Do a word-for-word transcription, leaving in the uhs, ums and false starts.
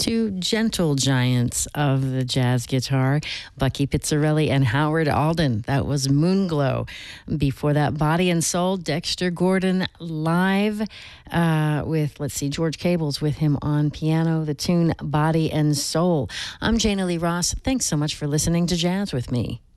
two gentle giants of the jazz guitar, Bucky Pizzarelli and Howard Alden. That was Moonglow. Before that, Body and Soul, Dexter Gordon live uh, with, let's see, George Cables with him on piano, the tune Body and Soul. I'm Jana Lee Ross. Thanks so much for listening to Jazz with me.